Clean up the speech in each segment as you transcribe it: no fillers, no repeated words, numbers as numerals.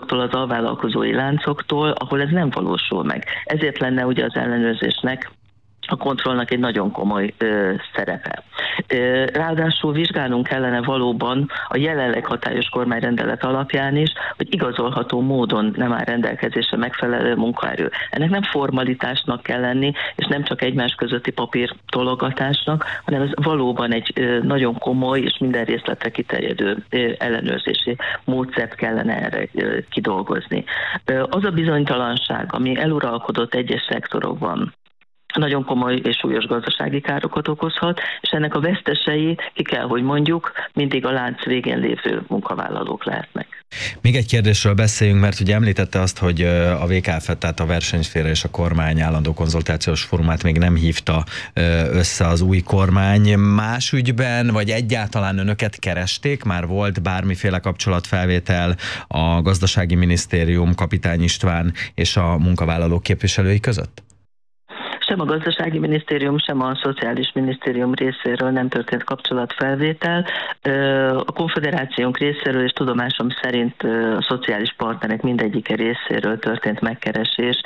azoktól az alvállalkozói láncoktól, ahol ez nem valósul meg. Ezért lenne ugye az ellenőrzésnek, a kontrollnak egy nagyon komoly szerepe. Ráadásul vizsgálnunk kellene valóban a jelenleg hatályos kormányrendelet alapján is, hogy igazolható módon nem áll rendelkezésre megfelelő munkaerő. Ennek nem formalitásnak kell lenni, és nem csak egymás közötti papírtologatásnak, hanem ez valóban egy nagyon komoly és minden részletre kiterjedő ellenőrzési módszert kellene erre kidolgozni. Az a bizonytalanság, ami eluralkodott egyes szektorokban, nagyon komoly és súlyos gazdasági károkat okozhat, és ennek a vesztesei, ki kell, hogy mondjuk, mindig a lánc végén lévő munkavállalók lehetnek. Még egy kérdésről beszéljünk, mert ugye említette azt, hogy a VKF, tehát a versenyszféra és a kormány állandó konzultációs fórumát még nem hívta össze az új kormány. Más ügyben, vagy egyáltalán önöket keresték? Már volt bármiféle kapcsolatfelvétel a Gazdasági Minisztérium, Kapitány István és a munkavállalók képviselői között? Sem a Gazdasági Minisztérium, sem a Szociális Minisztérium részéről nem történt kapcsolatfelvétel. A konfederációnk részéről és tudomásom szerint a szociális partnerek mindegyike részéről történt megkeresés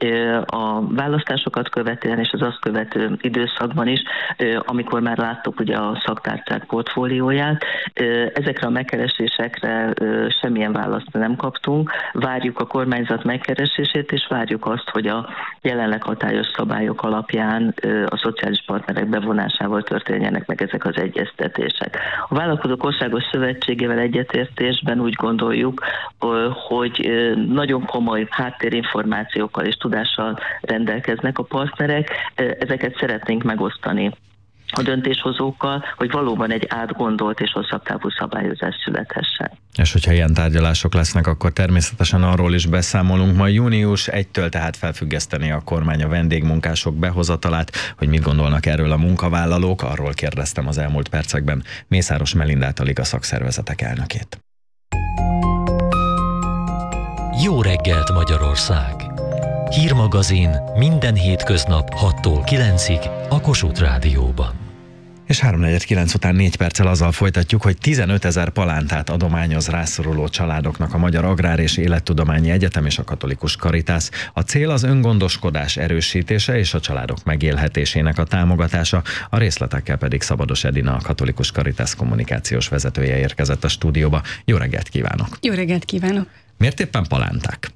a választásokat követően és az azt követő időszakban is, amikor már láttuk ugye a szaktárcák portfólióját. Ezekre a megkeresésekre semmilyen választ nem kaptunk. Várjuk a kormányzat megkeresését, és várjuk azt, hogy a jelenleg hatályos szabályok alapján a szociális partnerek bevonásával történjenek meg ezek az egyeztetések. A Vállalkozók Országos Szövetségével egyetértésben úgy gondoljuk, hogy nagyon komoly háttérinformációkkal és tudással rendelkeznek a partnerek. Ezeket szeretnénk megosztani a döntéshozókkal, hogy valóban egy átgondolt és hosszabb távú szabályozás születhessen. És hogyha ilyen tárgyalások lesznek, akkor természetesen arról is beszámolunk. Majd június 1-től tehát felfüggeszteni a kormány a vendégmunkások behozatalát, hogy mit gondolnak erről a munkavállalók. Arról kérdeztem az elmúlt percekben Mészáros Melindát, a Liga szakszervezetek elnökét. Jó reggelt Magyarország! Hírmagazin minden hétköznap 6-tól 9-ig a Kossuth Rádióban. És 3:49 után 4 perccel azzal folytatjuk, hogy 15 000 palántát adományoz rászoruló családoknak a Magyar Agrár és Élettudományi Egyetem és a Katolikus Caritas. A cél az öngondoskodás erősítése és a családok megélhetésének a támogatása. A részletekkel pedig Szabados Edina, a Katolikus Caritas kommunikációs vezetője érkezett a stúdióba. Jó reggelt kívánok! Jó reggelt kívánok! Miért éppen palánták?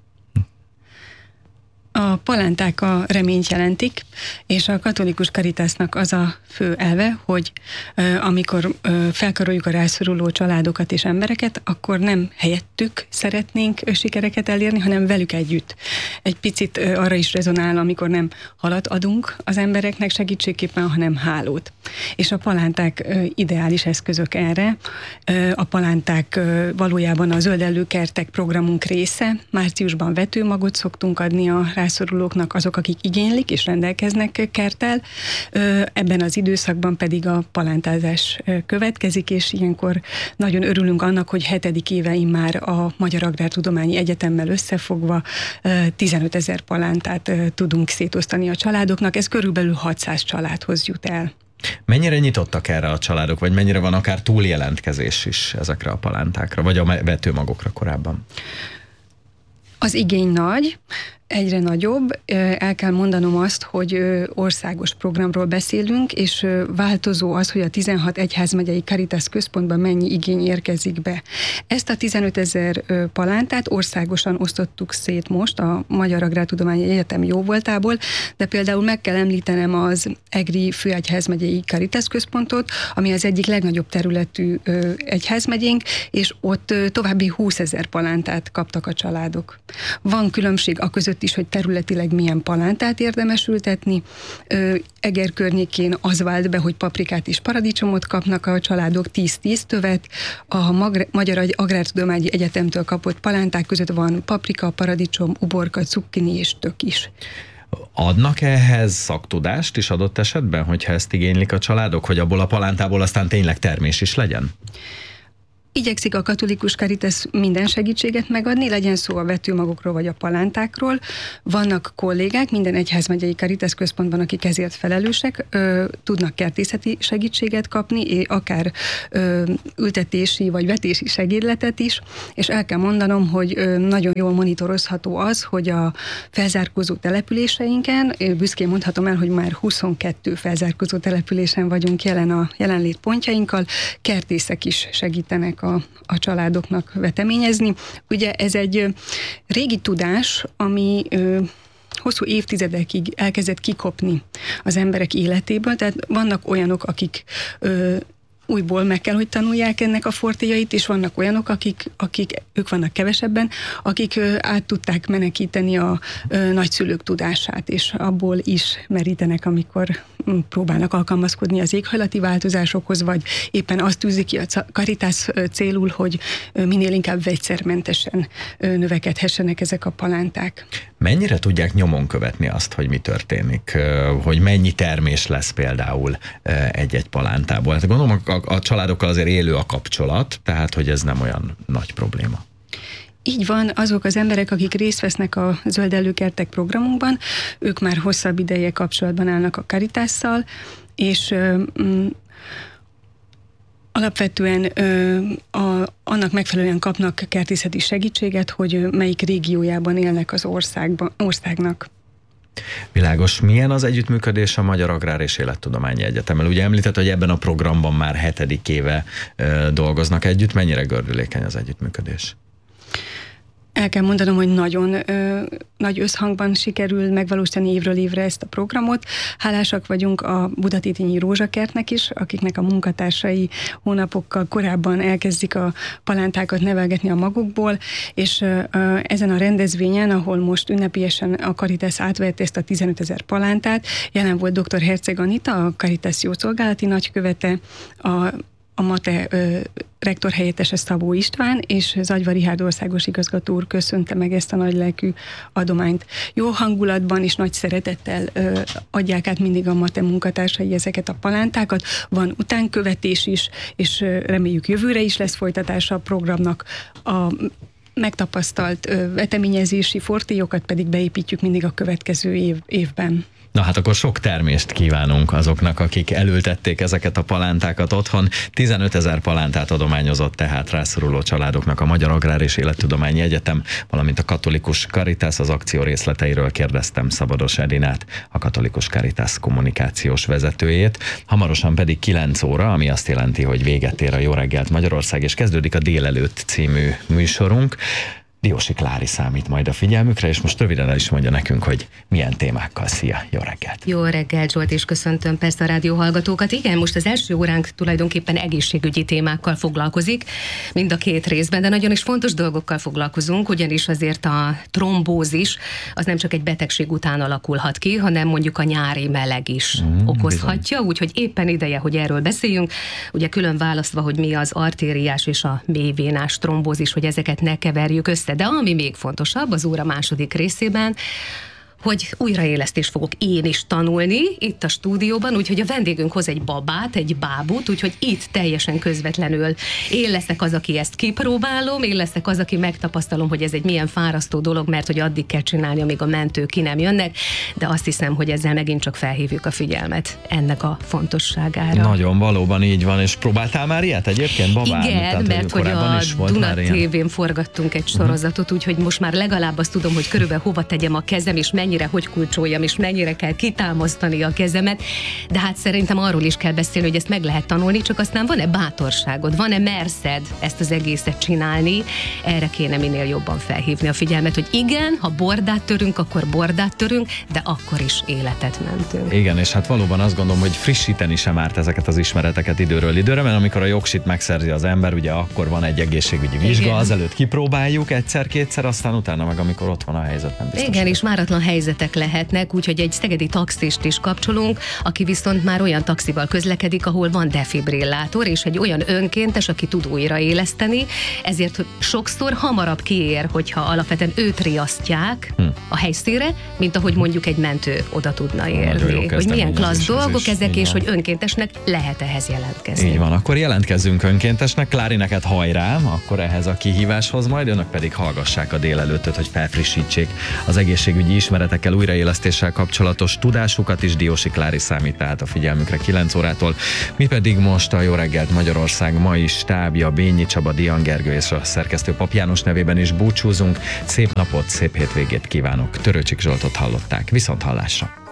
A palánták a reményt jelentik, és a Katolikus Caritasnak az a fő elve, hogy amikor felkaroljuk a rászoruló családokat és embereket, akkor nem helyettük szeretnénk sikereket elérni, hanem velük együtt. Egy picit arra is rezonál, amikor nem halat adunk az embereknek segítségképpen, hanem hálót. És a palánták ideális eszközök erre. A palánták valójában a Zöldellőkertek programunk része. Márciusban vetőmagot szoktunk adni a rászorulóknak, azok, akik igénylik és rendelkeznek kerttel. Ebben az időszakban pedig a palántázás következik, és ilyenkor nagyon örülünk annak, hogy 7. éve immár a Magyar Agrártudományi Egyetemmel összefogva 15 000 palántát tudunk szétosztani a családoknak. Ez körülbelül 600 családhoz jut el. Mennyire nyitottak erre a családok, vagy mennyire van akár túljelentkezés is ezekre a palántákra, vagy a vetőmagokra korábban? Az igény nagy, egyre nagyobb. El kell mondanom azt, hogy országos programról beszélünk, és változó az, hogy a 16 egyházmegyei Caritas központban mennyi igény érkezik be. Ezt a 15 000 palántát országosan osztottuk szét most a Magyar Agrártudományi Egyetem jóvoltából, de például meg kell említenem az Egri főegyházmegyei Caritas központot, ami az egyik legnagyobb területű egyházmegyénk, és ott további 20 000 palántát kaptak a családok. Van különbség a között is, hogy területileg milyen palántát érdemes ültetni. Eger környékén az vált be, hogy paprikát és paradicsomot kapnak a családok, 10-10 tövet. A Magyar Agrártudományi Egyetemtől kapott palánták között van paprika, paradicsom, uborka, cukkini és tök is. Adnak ehhez szaktudást is adott esetben, hogyha ezt igénylik a családok, hogy abból a palántából aztán tényleg termés is legyen? Igyekszik a Katolikus Caritas minden segítséget megadni, legyen szó a vetőmagokról vagy a palántákról. Vannak kollégák minden egyházmegyei Caritas központban, akik ezért felelősek, tudnak kertészeti segítséget kapni, akár ültetési vagy vetési segédletet is, és el kell mondanom, hogy nagyon jól monitorozható az, hogy a felzárkózó településeinken, büszkén mondhatom el, hogy már 22 felzárkózó településen vagyunk jelen a jelenlétpontjainkkal, kertészek is segítenek a családoknak veteményezni. Ugye ez egy régi tudás, ami hosszú évtizedekig elkezdett kikopni az emberek életéből, tehát vannak olyanok, akik újból meg kell, hogy tanulják ennek a fortéjait, és vannak olyanok, akik ők vannak kevesebben, akik át tudták menekíteni a nagyszülők tudását, és abból is merítenek, amikor próbálnak alkalmazkodni az éghajlati változásokhoz, vagy éppen azt tűzi ki a Caritas célul, hogy minél inkább vegyszermentesen növekedhessenek ezek a palánták. Mennyire tudják nyomon követni azt, hogy mi történik? Hogy mennyi termés lesz például egy-egy palántából? Hát gondolom, a családokkal azért élő a kapcsolat, tehát hogy ez nem olyan nagy probléma. Így van, azok az emberek, akik részt vesznek a Zöld Előkertek programunkban, ők már hosszabb ideje kapcsolatban állnak a Caritásszal, és alapvetően annak megfelelően kapnak kertészeti segítséget, hogy melyik régiójában élnek az országnak. Világos. Milyen az együttműködés a Magyar Agrár és Élettudományi Egyetemmel? Ugye említett, hogy ebben a programban már 7. éve dolgoznak együtt. Mennyire gördülékeny az együttműködés? El kell mondanom, hogy nagyon nagy összhangban sikerül megvalósítani évről évre ezt a programot. Hálásak vagyunk a Budatétényi Rózsakertnek is, akiknek a munkatársai hónapokkal korábban elkezdik a palántákat nevelgetni a magukból, és ezen a rendezvényen, ahol most ünnepélyesen a Caritas átvett ezt a 15 000 palántát, jelen volt dr. Herceg Anita, a Caritas jószolgálati nagykövete, a MATE rektor helyettese Szabó István, és Zagyva Richárd országos igazgató úr köszönte meg ezt a nagylelkű adományt. Jó hangulatban és nagy szeretettel adják át mindig a MATE munkatársai ezeket a palántákat. Van utánkövetés is, és reméljük jövőre is lesz folytatása a programnak. A megtapasztalt veteményezési fortélyokat pedig beépítjük mindig a következő évben. Na hát akkor sok termést kívánunk azoknak, akik elültették ezeket a palántákat otthon. 15 000 palántát adományozott tehát rászoruló családoknak a Magyar Agrár és Élettudományi Egyetem, valamint a Katolikus Caritas. Az akció részleteiről kérdeztem Szabados Edinát, a Katolikus Caritas kommunikációs vezetőjét. Hamarosan pedig 9 óra, ami azt jelenti, hogy véget ér a Jó reggelt Magyarország, és kezdődik a Délelőtt című műsorunk. Diósi Klári számít majd a figyelmükre, és most röviden el is mondja nekünk, hogy milyen témákkal. Szia, jó reggelt! Jó reggelt, Zsolt, és köszöntöm persze a rádióhallgatókat. Igen, most az első óránk tulajdonképpen egészségügyi témákkal foglalkozik, mind a két részben, de nagyon is fontos dolgokkal foglalkozunk, ugyanis azért a trombózis az nem csak egy betegség után alakulhat ki, hanem mondjuk a nyári meleg is okozhatja, úgyhogy éppen ideje, hogy erről beszéljünk. Ugye külön választva, hogy mi az artériás és a mélyvénás trombózis, hogy ezeket ne keverjük össze. De ami még fontosabb az óra második részében, hogy újraélesztést fogok én is tanulni itt a stúdióban, úgyhogy a vendégünk hoz egy babát, egy bábút, úgyhogy itt teljesen közvetlenül én leszek az, aki ezt kipróbálom, én leszek az, aki megtapasztalom, hogy ez egy milyen fárasztó dolog, mert hogy addig kell csinálni, amíg a mentők ki nem jönnek, de azt hiszem, hogy ezzel megint csak felhívjuk a figyelmet ennek a fontosságára. Nagyon, valóban így van, és próbáltál már ilyet egyébként babán? Igen, tehát, mert hogy a Duna TV-n forgattunk egy sorozatot, úgyhogy most már legalább azt tudom, hogy körülbelül hova tegyem a kezem, és hogy kulcsoljam, és mennyire kell kitámasztani a kezemet, de hát szerintem arról is kell beszélni, hogy ezt meg lehet tanulni, csak aztán van-e bátorságod, van-e merszed ezt az egészet csinálni, erre kéne minél jobban felhívni a figyelmet, hogy igen, ha bordát törünk, akkor bordát törünk, de akkor is életet mentünk. Igen, és hát valóban azt gondolom, hogy frissíteni sem árt ezeket az ismereteket időről időre, mert amikor a jogsit megszerzi az ember, ugye akkor van egy egészségügyi vizsga, azelőtt kipróbáljuk egyszer-kétszer, aztán utána meg amikor ott van a helyzet, nem biztos. Igen, és váratlan helyzet helyzetek lehetnek, úgyhogy egy szegedi taxist is kapcsolunk, aki viszont már olyan taxival közlekedik, ahol van defibrillátor, és egy olyan önkéntes, aki tud újraéleszteni, ezért sokszor hamarabb kiér, hogyha alapvetően őt riasztják a helyszínre, mint ahogy mondjuk egy mentő oda tudna érni. Hogy milyen klassz dolgok ezek, és hogy önkéntesnek lehet ehhez jelentkezni. Így van, akkor jelentkezzünk önkéntesnek. Klári, neked hajrá, akkor ehhez a kihíváshoz majd, önök pedig hallgassák a délelőttöt, hogy felfrissítsék az egészségügyi ismeretekkel, újraélesztéssel kapcsolatos tudásukat is. Diósi Klári számít tehát a figyelmükre 9 órától. Mi pedig most a Jó reggelt Magyarország mai stábja, Bényi Csaba, Dian Gergő és a szerkesztő Pap János nevében is búcsúzunk. Szép napot, szép hétvégét kívánok. Törőcsik Zsoltot hallották. Viszont hallásra!